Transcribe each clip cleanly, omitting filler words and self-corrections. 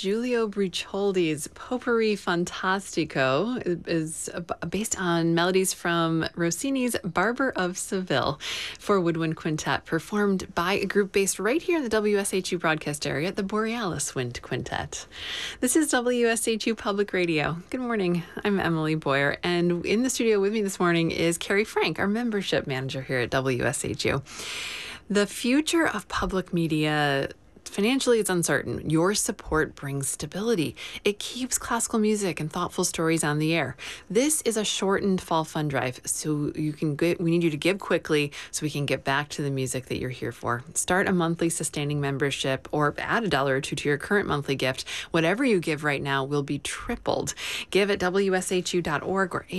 Giulio Brucholdi's Potpourri Fantastico is based on melodies from Rossini's Barber of Seville for woodwind quintet, performed by a group based right here in the WSHU broadcast area, the Borealis Wind Quintet. This is WSHU Public Radio. Good morning. I'm Emily Boyer, and in the studio with me this morning is Carrie Frank, our membership manager here at WSHU. The future of public media, financially, it's uncertain. Your support brings stability. It keeps classical music and thoughtful stories on the air. This is a shortened fall fund drive, so we need you to give quickly so we can get back to the music that you're here for. Start a monthly sustaining membership or add $1 or $2 to your current monthly gift. Whatever you give right now will be tripled. Give at WSHU.org or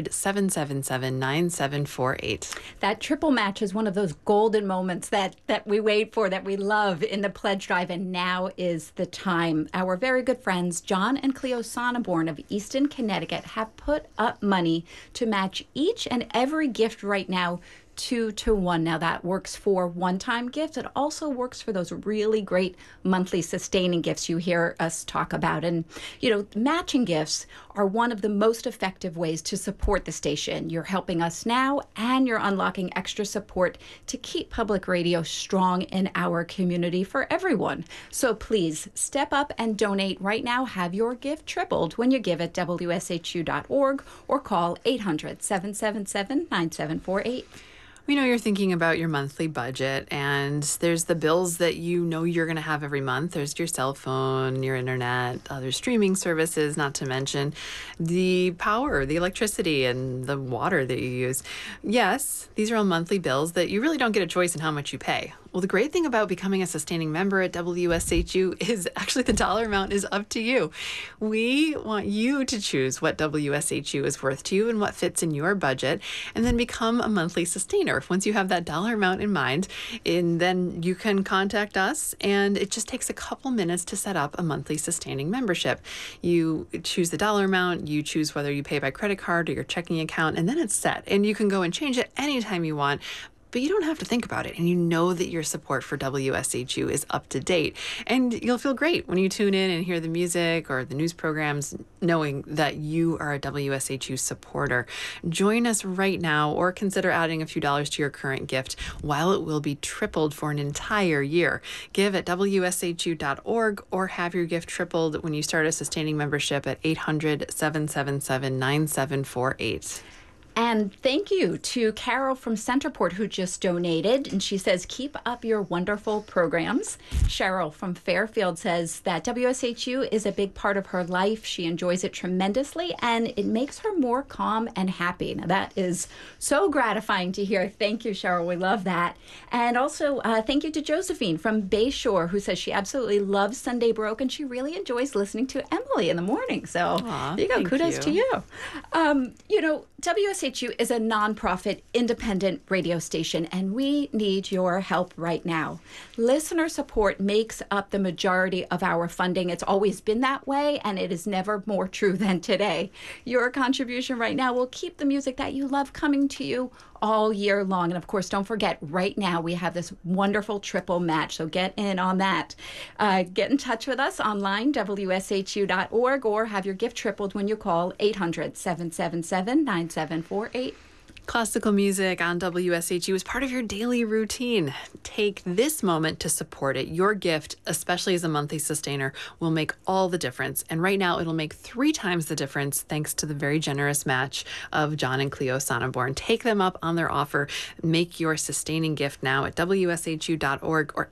800-777-9748. That triple match is one of those golden moments that we wait for, that we love in the pledge drive, and now is the time. Our very good friends John and Cleo Sonneborn of Easton, Connecticut have put up money to match each and every gift right now 2-to-1. Now that works for one-time gifts. It also works for those really great monthly sustaining gifts you hear us talk about. And, matching gifts are one of the most effective ways to support the station. You're helping us now, and you're unlocking extra support to keep public radio strong in our community for everyone. So please step up and donate right now. Have your gift tripled when you give at WSHU.org or call 800-777-9748. We know you're thinking about your monthly budget, and there's the bills that you know you're going to have every month. There's your cell phone, your internet, other streaming services, not to mention the power, the electricity, and the water that you use. Yes, these are all monthly bills that you really don't get a choice in how much you pay. Well, the great thing about becoming a sustaining member at WSHU is actually the dollar amount is up to you. We want you to choose what WSHU is worth to you and what fits in your budget, and then become a monthly sustainer. Once you have that dollar amount in mind, and then you can contact us, and it just takes a couple minutes to set up a monthly sustaining membership. You choose the dollar amount, you choose whether you pay by credit card or your checking account, and then it's set. And you can go and change it anytime you want. But you don't have to think about it, and you know that your support for WSHU is up to date. And you'll feel great when you tune in and hear the music or the news programs, knowing that you are a WSHU supporter. Join us right now, or consider adding a few dollars to your current gift, while it will be tripled for an entire year. Give at WSHU.org or have your gift tripled when you start a sustaining membership at 800-777-9748. And thank you to Carol from Centerport, who just donated. And she says, keep up your wonderful programs. Cheryl from Fairfield says that WSHU is a big part of her life. She enjoys it tremendously, and it makes her more calm and happy. Now, that is so gratifying to hear. Thank you, Cheryl. We love that. And also, thank you to Josephine from Bayshore, who says she absolutely loves Sunday Baroque, and she really enjoys listening to Emily in the morning. So there you go. Kudos to you. WSHU is a nonprofit, independent radio station, and we need your help right now. Listener support makes up the majority of our funding. It's always been that way, and it is never more true than today. Your contribution right now will keep the music that you love coming to you all year long. And of course, don't forget, right now we have this wonderful triple match, so get in on that. Get in touch with us online, WSHU.org, or have your gift tripled when you call 800-777-9748. Classical music on WSHU is part of your daily routine. Take this moment to support it. Your gift, especially as a monthly sustainer, will make all the difference. And right now, it'll make 3 times the difference thanks to the very generous match of John and Cleo Sonneborn. Take them up on their offer. Make your sustaining gift now at WSHU.org or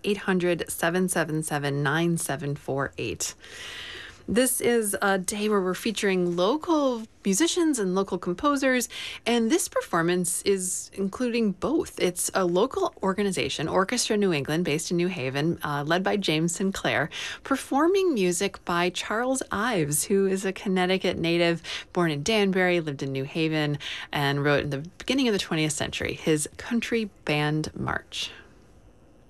800-777-9748. This is a day where we're featuring local musicians and local composers, and this performance is including both. It's a local organization, Orchestra New England, based in New Haven, led by James Sinclair, performing music by Charles Ives, who is a Connecticut native, born in Danbury, lived in New Haven, and wrote in the beginning of the 20th century his Country Band March.